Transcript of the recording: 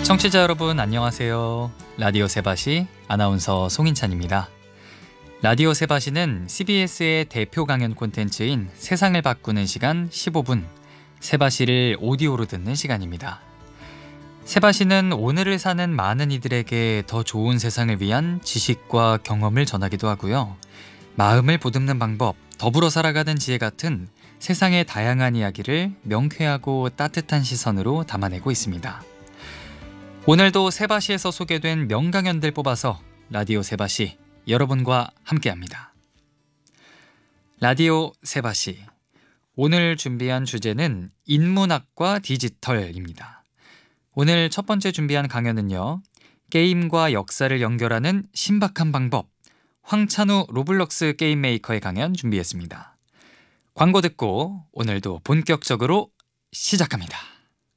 청취자 여러분 안녕하세요. 라디오 세바시 아나운서 송인찬입니다. 라디오 세바시는 CBS의 대표 강연 콘텐츠인 세상을 바꾸는 시간 15분, 세바시를 오디오로 듣는 시간입니다. 세바시는 오늘을 사는 많은 이들에게 더 좋은 세상을 위한 지식과 경험을 전하기도 하고요. 마음을 보듬는 방법, 더불어 살아가는 지혜 같은 세상의 다양한 이야기를 명쾌하고 따뜻한 시선으로 담아내고 있습니다. 오늘도 세바시에서 소개된 명강연들 뽑아서 라디오 세바시 여러분과 함께합니다. 라디오 세바시 오늘 준비한 주제는 인문학과 디지털입니다. 오늘 첫 번째 준비한 강연은요. 게임과 역사를 연결하는 신박한 방법 황찬우 로블록스 게임 메이커의 강연 준비했습니다. 광고 듣고 오늘도 본격적으로 시작합니다.